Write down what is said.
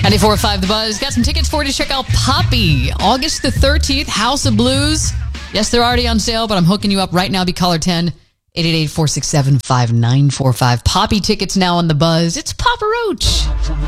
94.5 The Buzz. Got some tickets for you to check out Poppy. August the 13th, House of Blues. Yes, they're already on sale, but I'm hooking you up right now. Be caller 10, 888-467-5945. Poppy tickets now on The Buzz. It's Papa Roach.